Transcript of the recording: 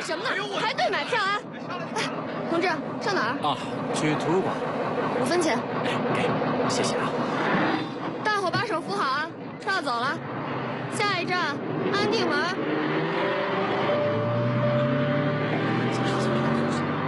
什么呢？排队买票啊！哎，同志，上哪儿？ 啊，去图书馆。 5分钱。 哎，给，谢谢啊。 大伙把手扶好啊，车要走了。下一站安定门。